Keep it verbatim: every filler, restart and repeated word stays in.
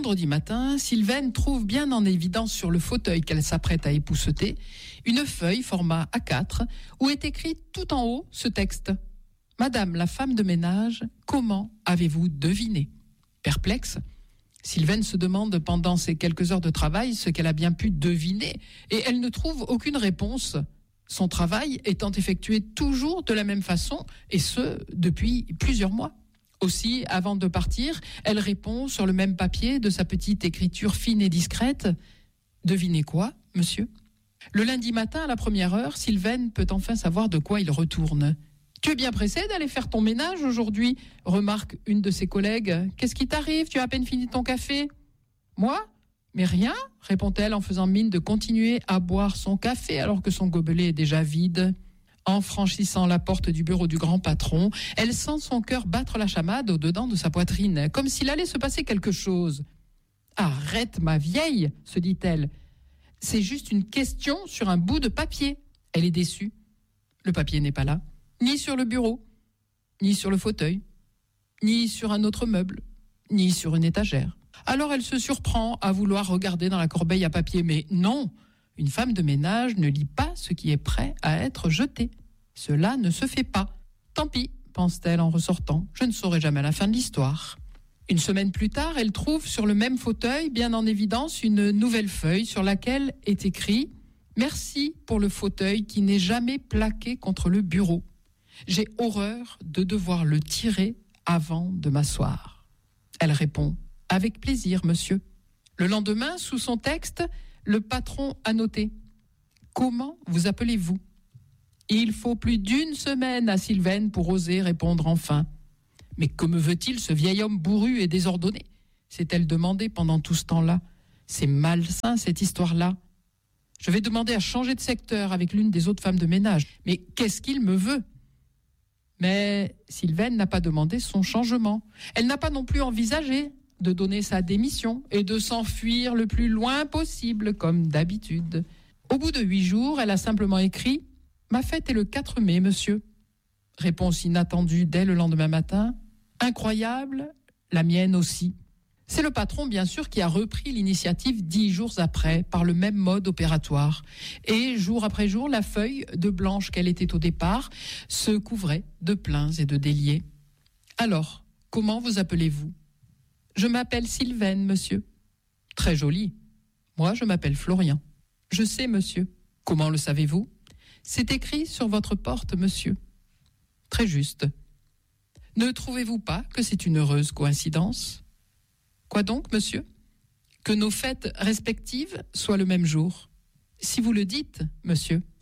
vendredi matin, Sylvaine trouve bien en évidence sur le fauteuil qu'elle s'apprête à épousseter une feuille format A quatre où est écrit tout en haut ce texte. « Madame la femme de ménage, comment avez-vous deviné ?» Perplexe, Sylvaine se demande pendant ces quelques heures de travail ce qu'elle a bien pu deviner et elle ne trouve aucune réponse. Son travail étant effectué toujours de la même façon et ce, depuis plusieurs mois. Aussi, avant de partir, elle répond sur le même papier de sa petite écriture fine et discrète. « Devinez quoi, monsieur ?» Le lundi matin, à la première heure, Sylvaine peut enfin savoir de quoi il retourne. « Tu es bien pressé d'aller faire ton ménage aujourd'hui ?» remarque une de ses collègues. « Qu'est-ce qui t'arrive ? Tu as à peine fini ton café ?»« Moi ? Mais rien ?» répond-elle en faisant mine de continuer à boire son café alors que son gobelet est déjà vide. En franchissant la porte du bureau du grand patron, elle sent son cœur battre la chamade au-dedans de sa poitrine, comme s'il allait se passer quelque chose. « Arrête, ma vieille !» se dit-elle. « C'est juste une question sur un bout de papier. » Elle est déçue. Le papier n'est pas là, ni sur le bureau, ni sur le fauteuil, ni sur un autre meuble, ni sur une étagère. Alors elle se surprend à vouloir regarder dans la corbeille à papier, mais non, une femme de ménage ne lit pas ce qui est prêt à être jeté. Cela ne se fait pas. Tant pis, pense-t-elle en ressortant, je ne saurai jamais la fin de l'histoire. Une semaine plus tard, elle trouve sur le même fauteuil, bien en évidence, une nouvelle feuille sur laquelle est écrit « Merci pour le fauteuil qui n'est jamais plaqué contre le bureau. J'ai horreur de devoir le tirer avant de m'asseoir. » Elle répond « Avec plaisir, monsieur. » Le lendemain, sous son texte, le patron a noté « Comment vous appelez-vous » Il faut plus d'une semaine à Sylvaine pour oser répondre enfin. « Mais que me veut-il ce vieil homme bourru et désordonné ?» s'est-elle demandé pendant tout ce temps-là. « C'est malsain cette histoire-là. Je vais demander à changer de secteur avec l'une des autres femmes de ménage. Mais qu'est-ce qu'il me veut ?» Mais Sylvaine n'a pas demandé son changement. Elle n'a pas non plus envisagé de donner sa démission et de s'enfuir le plus loin possible, comme d'habitude. Au bout de huit jours, elle a simplement écrit « Ma fête est le quatre mai, monsieur. » Réponse inattendue dès le lendemain matin. Incroyable, la mienne aussi. C'est le patron, bien sûr, qui a repris l'initiative dix jours après, par le même mode opératoire. Et jour après jour, la feuille de blanche qu'elle était au départ se couvrait de pleins et de déliés. Alors, comment vous appelez-vous ? Je m'appelle Sylvaine, monsieur. Très joli. Moi, je m'appelle Florian. Je sais, monsieur. Comment le savez-vous ? C'est écrit sur votre porte, monsieur. Très juste. Ne trouvez-vous pas que c'est une heureuse coïncidence ? Quoi donc, monsieur ? Que nos fêtes respectives soient le même jour. Si vous le dites, monsieur.